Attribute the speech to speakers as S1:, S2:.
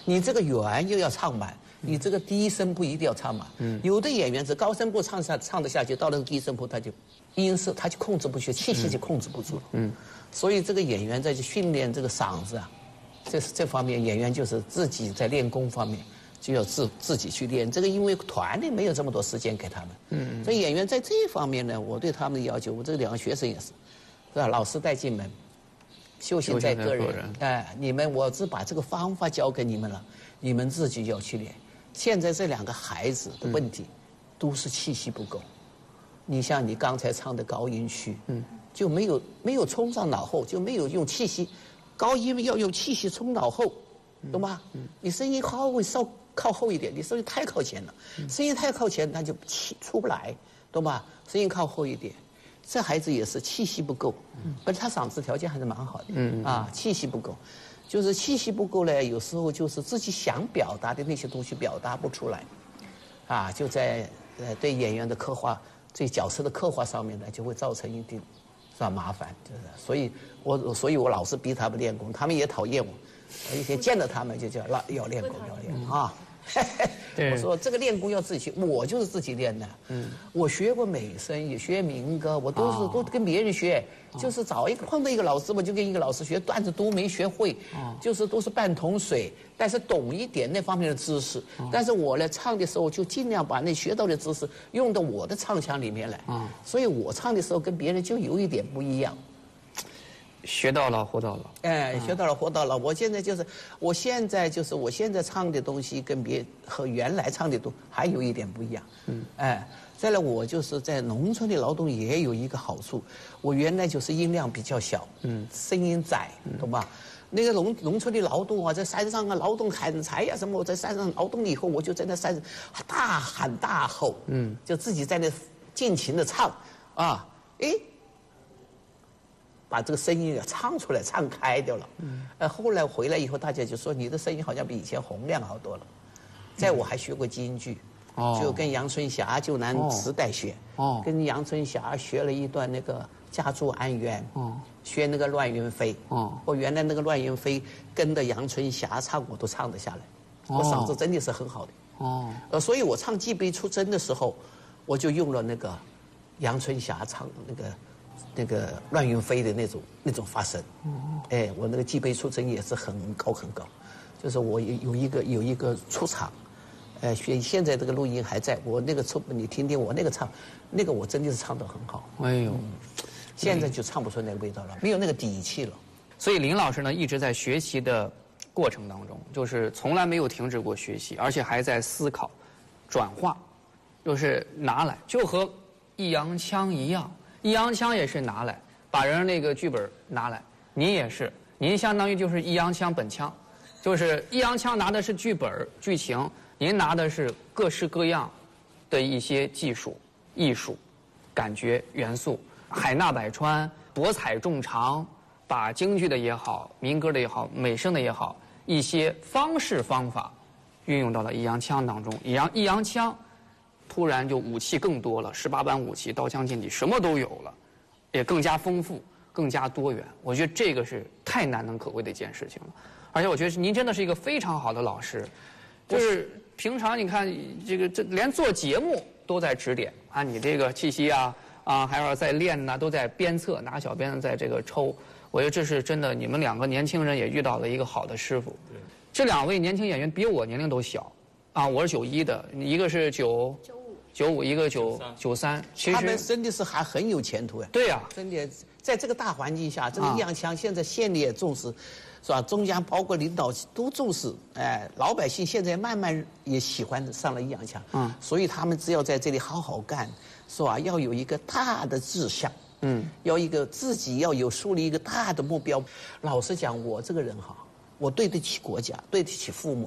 S1: 你这个圆又要唱满，你这个低声部一定要唱满。有的演员是高声部唱得下去，到了低声部他就音色他就控制不住，气息就控制不住了。所以这个演员在训练这个嗓子啊，这方面演员就是自己在练功方面就要自己去练。这个因为团里没有这么多时间给他们。所以演员在这一方面呢，我对他们的要求，我这两个学生也是吧？老师带进门。修行在个人，你们我只把这个方法教给你们了，你们自己要去练。现在这两个孩子的问题，都是气息不够。你像你刚才唱的高音区，就没有冲上脑后，就没有用气息，高音要用气息冲脑后，懂吗？你声音稍靠后一点，你声音太靠前了，声音太靠前，它就出不来，懂吧？声音靠后一点。这孩子也是气息不够，而且他嗓子条件还是蛮好的，气息不够，就是气息不够呢，有时候就是自己想表达的那些东西表达不出来，就在对演员的刻画、对角色的刻画上面呢，就会造成一定是吧麻烦，就是所以我老是逼他们练功，他们也讨厌我，一天见到他们就叫要练功要练啊。我说这个练功要自己学，我就是自己练的。我学过美声，也学民歌，我都跟别人学，就是碰到一个老师，我就跟一个老师学，段子都没学会，就是都是半桶水，但是懂一点那方面的知识。但是我呢唱的时候就尽量把那学到的知识用到我的唱腔里面来，所以我唱的时候跟别人就有一点不一样。
S2: 学到了，活到了。
S1: 学到了，活到了。我现在唱的东西和原来唱的都还有一点不一样。再来我就是在农村的劳动也有一个好处，我原来就是音量比较小，声音窄，懂吧？那个农村的劳动啊，在山上啊劳动砍柴呀什么，我在山上劳动以后，我就在那山上大喊大吼，就自己在那尽情的唱啊，把这个声音唱出来，唱开掉了。后来回来以后，大家就说你的声音好像比以前洪亮好多了。我还学过京剧，就跟杨春霞就南时代学，跟杨春霞学了一段那个《家住安源》，学那个《乱云飞》。我原来那个《乱云飞》跟着杨春霞唱，我都唱得下来，我嗓子真的是很好的。所以我唱《寄杯出征》的时候，我就用了那个杨春霞唱那个乱云飞的那种发声，我那个寄杯出征也是很高很高，就是我有一个出场，现在这个录音还在，我那个你听听我那个唱，那个我真的是唱得很好。现在就唱不出那个味道了，没有那个底气了。
S2: 所以林老师呢一直在学习的过程当中，就是从来没有停止过学习，而且还在思考、转化，就是拿来，就和易烊千一样。易烊千也是拿来，把人那个剧本拿来，您也是，您相当于就是易烊千本腔，就是易烊千拿的是剧本剧情，您拿的是各式各样的一些技术、艺术、感觉元素，海纳百川，博采众长，把京剧的也好，民歌的也好，美声的也好，一些方式方法运用到了易烊千当中，也让易烊千突然就武器更多了，18般武器，刀枪剑戟什么都有了，也更加丰富，更加多元。我觉得这个是太难能可贵的一件事情了。而且我觉得您真的是一个非常好的老师，就是平常你看这连做节目都在指点啊，你这个气息啊，还要在练呐，都在鞭策，拿小鞭子在这个抽。我觉得这是真的，你们两个年轻人也遇到了一个好的师傅。这两位年轻演员比我年龄都小。我是91的，一个是95，一个93。其实
S1: 他们真的是还很有前途。
S2: 对呀，
S1: 真的，在这个大环境下，这个易烊千现在县里也重视，是吧？中央包括领导都重视，老百姓现在慢慢也喜欢上了易烊千。所以他们只要在这里好好干，是吧？要有一个大的志向，要自己要有树立一个大的目标。老实讲，我这个人哈，我对得起国家，对得起父母。